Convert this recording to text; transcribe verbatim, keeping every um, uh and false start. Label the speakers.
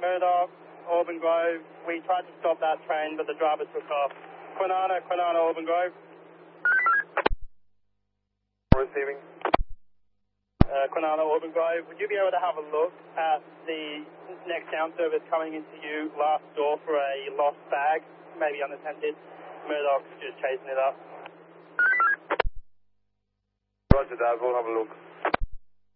Speaker 1: Murdoch, Auburn Grove. We tried to stop that train, but the driver took off. Kwinana, Kwinana, Auburn Grove.
Speaker 2: Receiving.
Speaker 1: Uh, Kwinana, Auburn Grove. Would you be able to have a look at the next down service coming into you last door for a lost bag, maybe unattended? Murdoch's just chasing it up.
Speaker 2: Roger that, we'll have a look.